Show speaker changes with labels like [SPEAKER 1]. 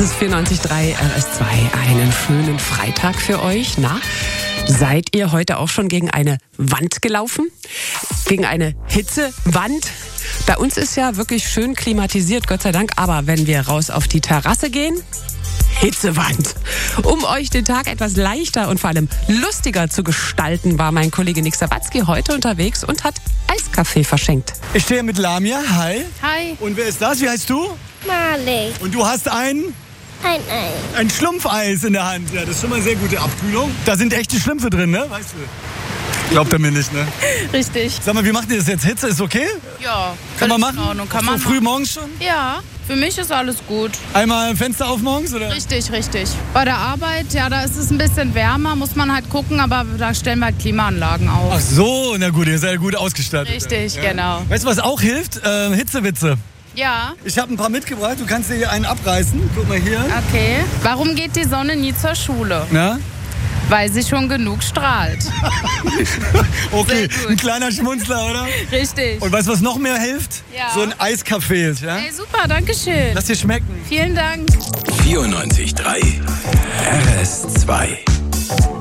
[SPEAKER 1] ist 94.3 RS2. Einen schönen Freitag für euch. Na, seid ihr heute auch schon gegen eine Wand gelaufen? Gegen eine Hitzewand? Bei uns ist ja wirklich schön klimatisiert, Gott sei Dank. Aber wenn wir raus auf die Terrasse gehen, Hitzewand. Um euch den Tag etwas leichter und vor allem lustiger zu gestalten, war mein Kollege Nick Sawatzki heute unterwegs und hat Eiskaffee verschenkt.
[SPEAKER 2] Ich stehe mit Lamia. Hi.
[SPEAKER 3] Hi.
[SPEAKER 2] Und wer ist das? Wie heißt du?
[SPEAKER 4] Marley.
[SPEAKER 2] Und du hast ein
[SPEAKER 4] Ei.
[SPEAKER 2] Schlumpfeis in der Hand. Ja, das ist schon mal sehr gute Abkühlung. Da sind echte Schlümpfe drin, ne? Weißt du? Glaubt er mir nicht, ne?
[SPEAKER 3] Richtig.
[SPEAKER 2] Sag mal, wie macht ihr das jetzt? Hitze ist okay?
[SPEAKER 3] Ja.
[SPEAKER 2] Kann man machen?
[SPEAKER 3] In Ordnung. Kann
[SPEAKER 2] so
[SPEAKER 3] man
[SPEAKER 2] früh morgens schon?
[SPEAKER 3] Ja, für mich ist alles gut.
[SPEAKER 2] Einmal Fenster auf morgens, oder?
[SPEAKER 3] Richtig. Bei der Arbeit, ja, da ist es ein bisschen wärmer, muss man halt gucken, aber da stellen wir halt Klimaanlagen auf.
[SPEAKER 2] Ach so, na gut, ihr seid ja gut ausgestattet.
[SPEAKER 3] Richtig,
[SPEAKER 2] ja.
[SPEAKER 3] Genau.
[SPEAKER 2] Weißt du, was auch hilft? Hitzewitze.
[SPEAKER 3] Ja,
[SPEAKER 2] Ich habe ein paar mitgebracht. Du kannst dir hier einen abreißen. Guck mal hier.
[SPEAKER 3] okay. Warum geht die Sonne nie zur Schule?
[SPEAKER 2] Na?
[SPEAKER 3] Weil sie schon genug strahlt.
[SPEAKER 2] Okay,
[SPEAKER 3] Sehr gut.
[SPEAKER 2] ein kleiner Schmunzler, oder?
[SPEAKER 3] Richtig.
[SPEAKER 2] Und weißt du, was noch mehr hilft?
[SPEAKER 3] Ja.
[SPEAKER 2] So ein Eiskaffee. Ja?
[SPEAKER 3] Ey, super, danke schön.
[SPEAKER 2] Lass dir schmecken.
[SPEAKER 3] Vielen Dank.
[SPEAKER 5] 94.3 RS2